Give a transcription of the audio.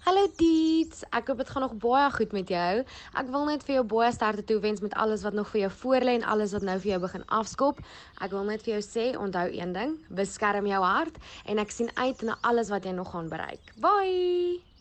Hallo Diets, ek hoop dit gaan nog baie goed met jou. Ek wil net vir jou baie sterkte toewens met alles wat nog vir jou voorlê en alles wat nou vir jou begin afskop. Ek wil net vir jou sê, onthou een ding, beskerm jou hart en ek sien uit na alles wat jy nog gaan bereik. Bye!